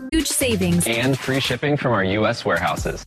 Huge savings and free shipping from our U.S. warehouses.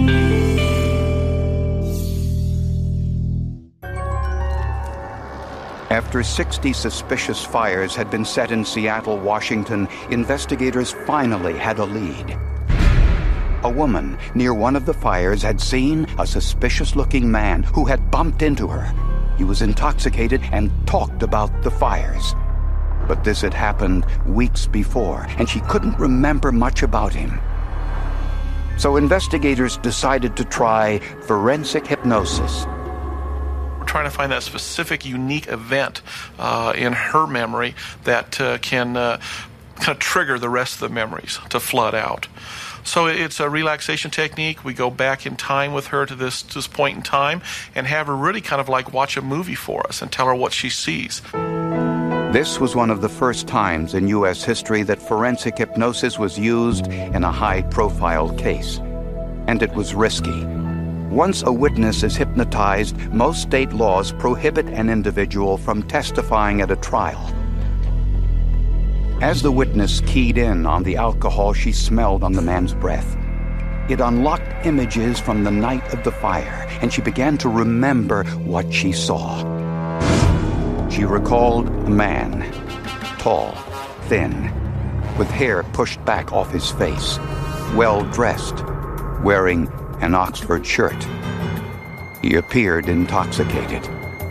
After 60 suspicious fires had been set in Seattle, Washington, investigators finally had a lead. A woman near one of the fires had seen a suspicious-looking man who had bumped into her. He was intoxicated and talked about the fires. But this had happened weeks before, and she couldn't remember much about him. So investigators decided to try forensic hypnosis. Trying to find that specific, unique event in her memory that can kind of trigger the rest of the memories to flood out. So it's a relaxation technique. We go back in time with her to this point in time and have her really kind of like watch a movie for us and tell her what she sees. This was one of the first times in U.S. history that forensic hypnosis was used in a high-profile case. And it was risky. Once a witness is hypnotized, most state laws prohibit an individual from testifying at a trial. As the witness keyed in on the alcohol she smelled on the man's breath, it unlocked images from the night of the fire, and she began to remember what she saw. She recalled a man, tall, thin, with hair pushed back off his face, well-dressed, wearing an Oxford shirt. He appeared intoxicated.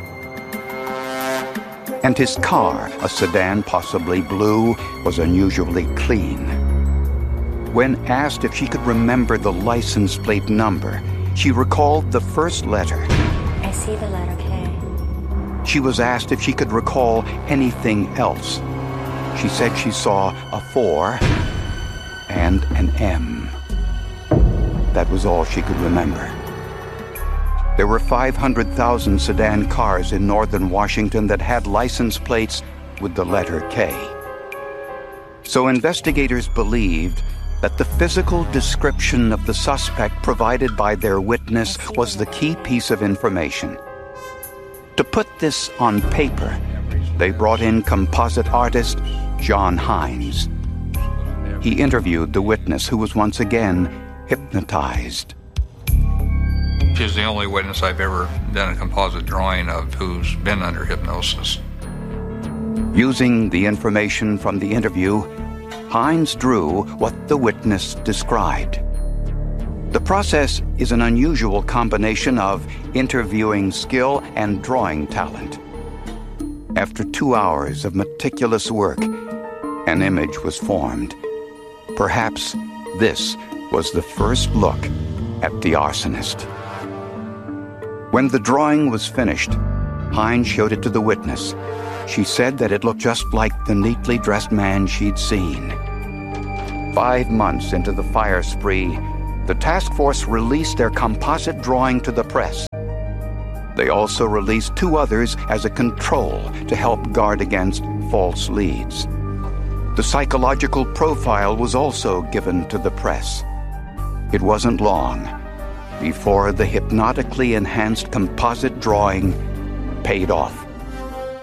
And his car, a sedan possibly blue, was unusually clean. When asked if she could remember the license plate number, she recalled the first letter. I see the letter K. She was asked if she could recall anything else. She said she saw a 4 and an M. That was all she could remember. There were 500,000 sedan cars in northern Washington that had license plates with the letter K. So investigators believed that the physical description of the suspect provided by their witness was the key piece of information. To put this on paper, they brought in composite artist John Hines. He interviewed the witness, who was once again hypnotized. She's the only witness I've ever done a composite drawing of who's been under hypnosis. Using the information from the interview, Hines drew what the witness described. The process is an unusual combination of interviewing skill and drawing talent. After 2 hours of meticulous work, an image was formed. Perhaps this was the first look at the arsonist. When the drawing was finished, Hines showed it to the witness. She said that it looked just like the neatly dressed man she'd seen. 5 months into the fire spree, the task force released their composite drawing to the press. They also released 2 others as a control to help guard against false leads. The psychological profile was also given to the press. It wasn't long before the hypnotically enhanced composite drawing paid off.